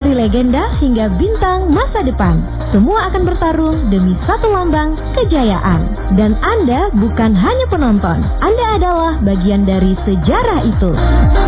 dari legenda hingga bintang masa depan. Semua akan bertarung demi satu lambang kejayaan. Dan Anda bukan hanya penonton, Anda adalah bagian dari sejarah itu.